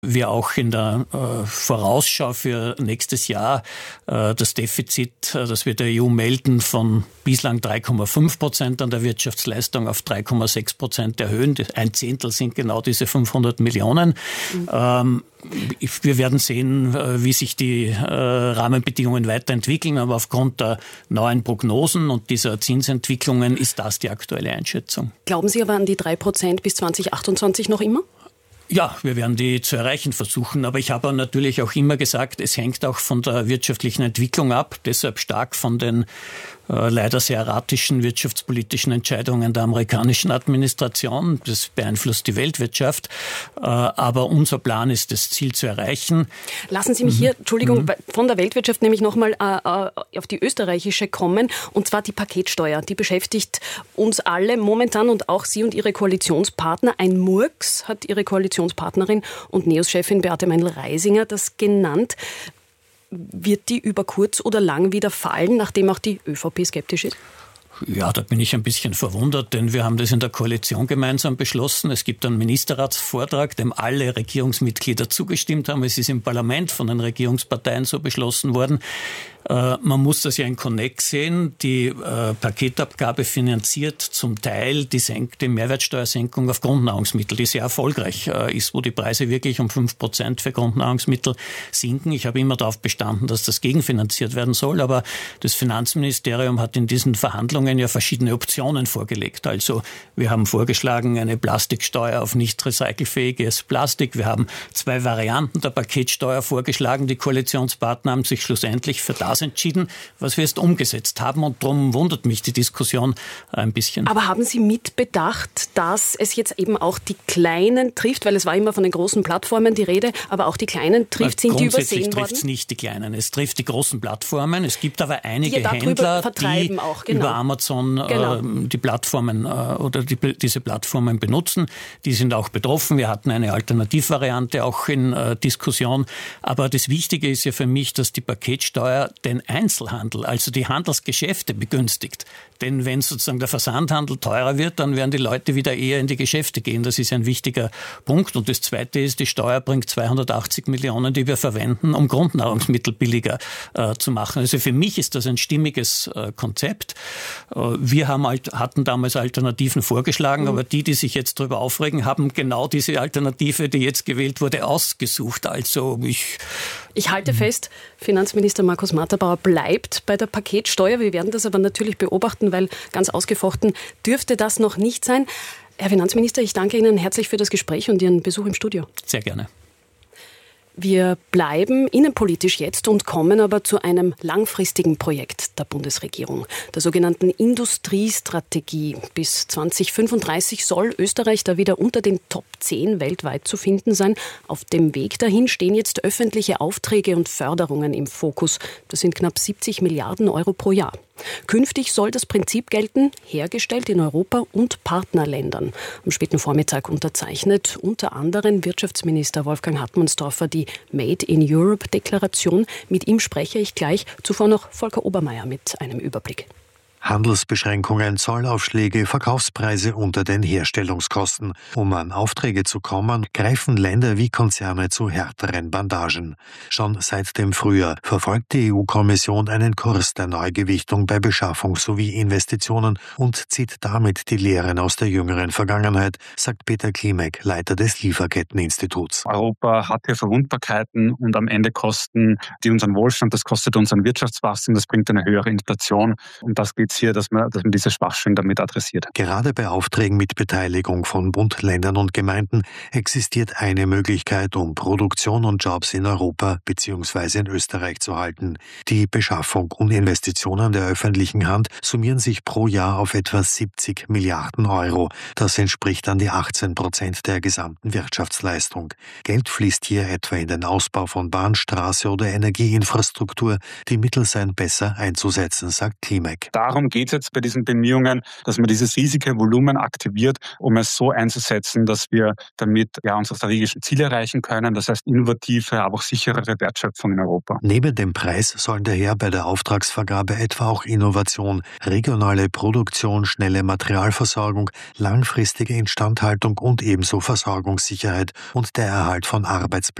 wir auch in der Vorausschau für nächstes Jahr das Defizit, das wir der EU melden, von bislang 3,5% an der Wirtschaftsleistung auf 3,6% erhöhen. 1/10 sind genau diese 500 Millionen. Wir werden sehen, wie sich die Rahmenbedingungen weiterentwickeln, aber aufgrund der neuen Prognosen und dieser Zinsentwicklungen ist das die aktuelle Einschätzung. Glauben Sie aber an die 3% bis 2028 noch immer? Ja, wir werden die zu erreichen versuchen, aber ich habe natürlich auch immer gesagt, es hängt auch von der wirtschaftlichen Entwicklung ab, deshalb stark von den leider sehr erratischen wirtschaftspolitischen Entscheidungen der amerikanischen Administration. Das beeinflusst die Weltwirtschaft, aber unser Plan ist, das Ziel zu erreichen. Lassen Sie mich hier, Entschuldigung, von der Weltwirtschaft nämlich nochmal auf die österreichische kommen, und zwar die Paketsteuer. Die beschäftigt uns alle momentan und auch Sie und Ihre Koalitionspartner. Ein Murks hat Ihre Koalitionspartnerin und NEOS-Chefin Beate Meindl-Reisinger das genannt. Wird die über kurz oder lang wieder fallen, nachdem auch die ÖVP skeptisch ist? Ja, da bin ich ein bisschen verwundert, denn wir haben das in der Koalition gemeinsam beschlossen. Es gibt einen Ministerratsvortrag, dem alle Regierungsmitglieder zugestimmt haben. Es ist im Parlament von den Regierungsparteien so beschlossen worden. Man muss das ja in Konnex sehen. Die Paketabgabe finanziert zum Teil die Mehrwertsteuersenkung auf Grundnahrungsmittel, die sehr erfolgreich ist, wo die Preise wirklich um 5% für Grundnahrungsmittel sinken. Ich habe immer darauf bestanden, dass das gegenfinanziert werden soll, aber das Finanzministerium hat in diesen Verhandlungen ja verschiedene Optionen vorgelegt. Also wir haben vorgeschlagen, eine Plastiksteuer auf nicht recycelfähiges Plastik. Wir haben 2 Varianten der Paketsteuer vorgeschlagen. Die Koalitionspartner haben sich schlussendlich für das entschieden, was wir jetzt umgesetzt haben, und darum wundert mich die Diskussion ein bisschen. Aber haben Sie mitbedacht, dass es jetzt eben auch die Kleinen trifft, weil es war immer von den großen Plattformen die Rede, aber auch die Kleinen trifft, sind die übersehen worden? Grundsätzlich trifft es nicht die Kleinen, es trifft die großen Plattformen. Es gibt aber einige Händler, die auch, über Amazon die Plattformen oder diese Plattformen benutzen. Die sind auch betroffen. Wir hatten eine Alternativvariante auch in Diskussion. Aber das Wichtige ist ja für mich, dass die Paketsteuer den Einzelhandel, also die Handelsgeschäfte begünstigt. Denn wenn sozusagen der Versandhandel teurer wird, dann werden die Leute wieder eher in die Geschäfte gehen. Das ist ein wichtiger Punkt. Und das Zweite ist, die Steuer bringt 280 Millionen, die wir verwenden, um Grundnahrungsmittel billiger zu machen. Also für mich ist das ein stimmiges Konzept. Wir hatten damals Alternativen vorgeschlagen, aber die sich jetzt darüber aufregen, haben genau diese Alternative, die jetzt gewählt wurde, ausgesucht. Also ich halte fest, Finanzminister Markus Matterbauer bleibt bei der Paketsteuer. Wir werden das aber natürlich beobachten, weil ganz ausgefochten dürfte das noch nicht sein. Herr Finanzminister, ich danke Ihnen herzlich für das Gespräch und Ihren Besuch im Studio. Sehr gerne. Wir bleiben innenpolitisch jetzt und kommen aber zu einem langfristigen Projekt der Bundesregierung, der sogenannten Industriestrategie. Bis 2035 soll Österreich da wieder unter den Top 10 weltweit zu finden sein. Auf dem Weg dahin stehen jetzt öffentliche Aufträge und Förderungen im Fokus. Das sind knapp 70 Milliarden Euro pro Jahr. Künftig soll das Prinzip gelten, hergestellt in Europa und Partnerländern. Am späten Vormittag unterzeichnet unter anderem Wirtschaftsminister Wolfgang Hartmannsdorfer die Made in Europe-Deklaration. Mit ihm spreche ich gleich. Zuvor noch Volker Obermeier mit einem Überblick. Handelsbeschränkungen, Zollaufschläge, Verkaufspreise unter den Herstellungskosten. Um an Aufträge zu kommen, greifen Länder wie Konzerne zu härteren Bandagen. Schon seit dem Frühjahr verfolgt die EU-Kommission einen Kurs der Neugewichtung bei Beschaffung sowie Investitionen und zieht damit die Lehren aus der jüngeren Vergangenheit, sagt Peter Klimek, Leiter des Lieferketteninstituts. Europa hat hier Verwundbarkeiten und am Ende Kosten, die unseren Wohlstand, das kostet unseren Wirtschaftswachstum, das bringt eine höhere Inflation, und das geht hier, dass man diese Schwachstellen damit adressiert. Gerade bei Aufträgen mit Beteiligung von Bund, Ländern und Gemeinden existiert eine Möglichkeit, um Produktion und Jobs in Europa bzw. in Österreich zu halten. Die Beschaffung und Investitionen der öffentlichen Hand summieren sich pro Jahr auf etwa 70 Milliarden Euro. Das entspricht an die 18% der gesamten Wirtschaftsleistung. Geld fließt hier etwa in den Ausbau von Bahn, Straße oder Energieinfrastruktur. Die Mittel seien besser einzusetzen, sagt Klimek. Darum darum geht es jetzt bei diesen Bemühungen, dass man dieses riesige Volumen aktiviert, um es so einzusetzen, dass wir damit unsere strategischen Ziele erreichen können. Das heißt innovative, aber auch sicherere Wertschöpfung in Europa. Neben dem Preis sollen daher bei der Auftragsvergabe etwa auch Innovation, regionale Produktion, schnelle Materialversorgung, langfristige Instandhaltung und ebenso Versorgungssicherheit und der Erhalt von Arbeitsplätzen